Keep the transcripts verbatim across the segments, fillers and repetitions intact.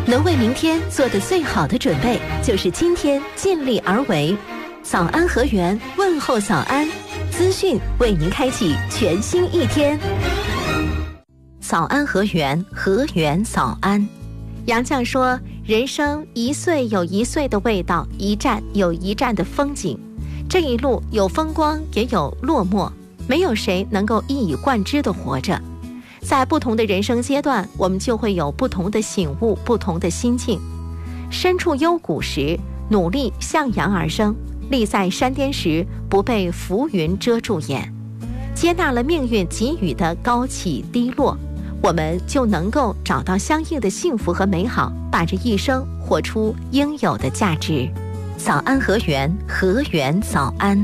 能为明天做的最好的准备，就是今天尽力而为。早安河源，问候早安，资讯为您开启全新一天。早安河源，河源早安。杨绛说，人生一岁有一岁的味道，一站有一站的风景。这一路有风光，也有落寞，没有谁能够一以贯之地活着。在不同的人生阶段，我们就会有不同的醒悟，不同的心境。身处幽谷时，努力向阳而生；立在山巅时，不被浮云遮住眼。接纳了命运给予的高起低落，我们就能够找到相应的幸福和美好，把这一生活出应有的价值。早安河源，河源早安。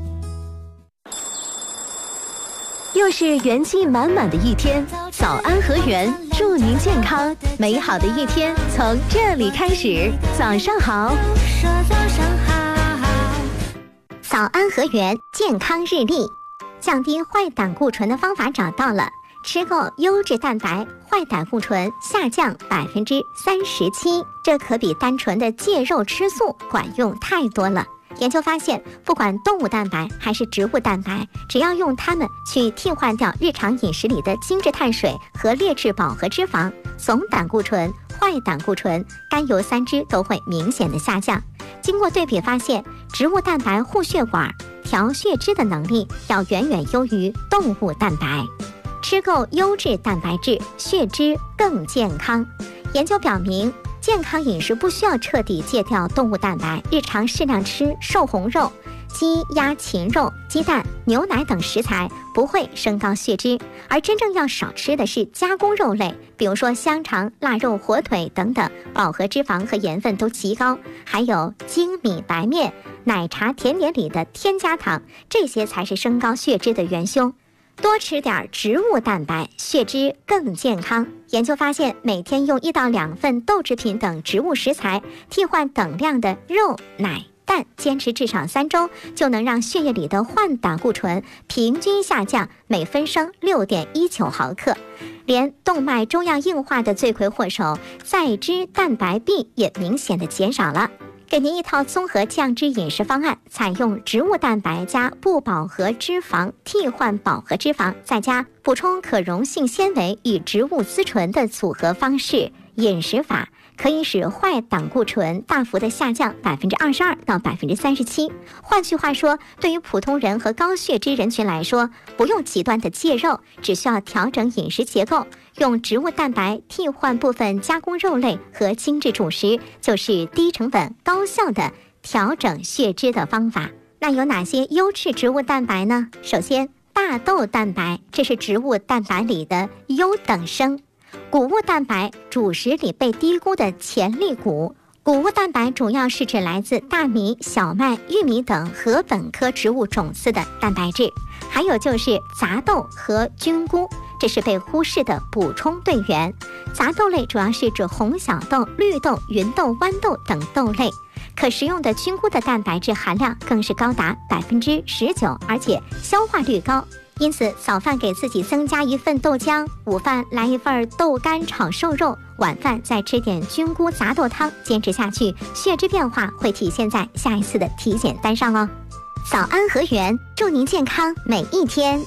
又是元气满满的一天，早安河源，祝您健康，美好的一天从这里开始。早上好， 说早上好。早安河源健康日历，降低坏胆固醇的方法找到了，吃够优质蛋白，坏胆固醇下降百分之三十七，这可比单纯的戒肉吃素管用太多了。研究发现，不管动物蛋白还是植物蛋白，只要用它们去替换掉日常饮食里的精致碳水和劣质饱和脂肪，总胆固醇、坏胆固醇、甘油三酯都会明显的下降。经过对比发现，植物蛋白护血管、调血脂的能力要远远优于动物蛋白。吃够优质蛋白质，血脂更健康。研究表明，健康饮食不需要彻底戒掉动物蛋白，日常适量吃瘦红肉、鸡、鸭、禽肉、鸡蛋、牛奶等食材不会升高血脂，而真正要少吃的是加工肉类，比如说香肠、腊肉、火腿等等，饱和脂肪和盐分都极高，还有精米白面、奶茶、甜点里的添加糖，这些才是升高血脂的元凶。多吃点植物蛋白，血脂更健康。研究发现，每天用一到两份豆制品等植物食材替换等量的肉、奶、蛋，坚持至少三周，就能让血液里的坏胆固醇平均下降每分升 六点一九毫克。连动脉粥样硬化的罪魁祸首再脂蛋白 B 也明显的减少了。给您一套综合降脂饮食方案，采用植物蛋白加不饱和脂肪替换饱和脂肪，再加补充可溶性纤维与植物甾醇的组合方式饮食法，可以使坏胆固醇大幅的下降百分之二十二到百分之三十七。换句话说，对于普通人和高血脂人群来说，不用极端的戒肉，只需要调整饮食结构，用植物蛋白替换部分加工肉类和精致主食，就是低成本高效的调整血脂的方法。那有哪些优质植物蛋白呢？首先，大豆蛋白，这是植物蛋白里的优等生。谷物蛋白，主食里被低估的潜力股。谷物蛋白主要是指来自大米、小麦、玉米等禾本科植物种子的蛋白质，还有就是杂豆和菌菇，这是被忽视的补充队员。杂豆类主要是指红小豆、绿豆、芸豆、豌豆等豆类。可食用的菌菇的蛋白质含量更是高达百分之十九，而且消化率高。因此，早饭给自己增加一份豆浆，午饭来一份豆干炒瘦肉，晚饭再吃点菌菇杂豆汤，坚持下去，血脂变化会体现在下一次的体检单上哦。早安河源，祝您健康每一天。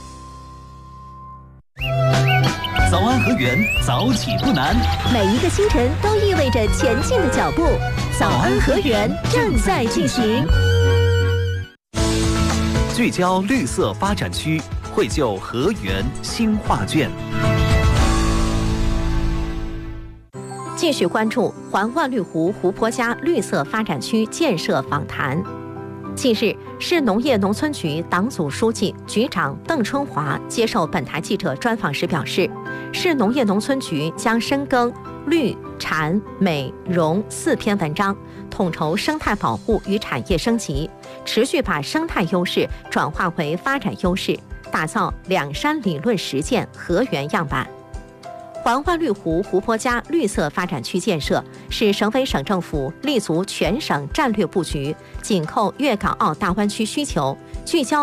早安河源，早起不难， 每一个清晨都意味着前进的脚步。早安河源正在进行。 聚焦绿色发展区，绘就河源新画卷。 继续关注环万绿湖湖泊家绿色发展区建设访谈。近日，市农业农村局党组书记、局长邓春华接受本台记者专访时表示，市农业农村局将深耕绿、产、美、容四篇文章，统筹生态保护与产业升级，持续把生态优势转化为发展优势，打造两山理论实践河源样板。环万绿湖湖泊家绿色发展区建设是省委省政府立足全省战略布局，紧扣粤港澳大湾区需求，聚焦